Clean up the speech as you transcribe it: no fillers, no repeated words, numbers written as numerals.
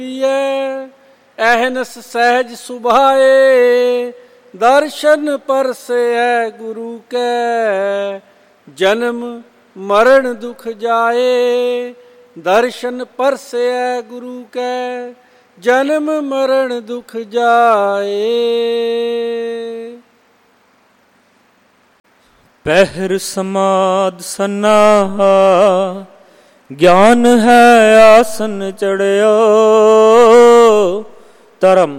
ਅਹਨਸ ਸਹਿਜ ਸੁਭਾਏ, ਦਰਸ਼ਨ ਪਰਸੈ ਗੁਰੂ ਕੈ। ਜਨਮ ਮਰਨ ਦੁਖ ਜਾਏ, ਦਰਸ਼ਨ ਪਰਸੈ ਗੁਰੂ ਕੈ। ਜਨਮ ਮਰਨ ਦੁਖ ਜਾਏ। ਪਹਿਰ ਸਮਾਧ ਸਨਾਹਾ, ਗਿਆਨ ਹੈ ਆਸਨ ਚੜਿਓ। ਧਰਮ